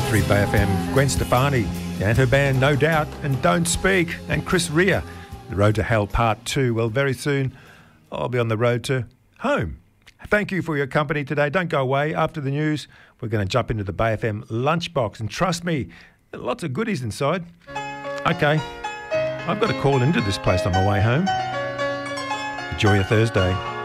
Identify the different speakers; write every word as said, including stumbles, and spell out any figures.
Speaker 1: three Bay F M, Gwen Stefani and her band No Doubt and Don't Speak, and Chris Rea, The Road to Hell Part two. Well, very soon I'll be on the road to home. Thank you for your company today. Don't go away. After the news, we're going to jump into the Bay F M lunchbox, and trust me, there are lots of goodies inside. Okay, I've got a call into this place on my way home. Enjoy your Thursday.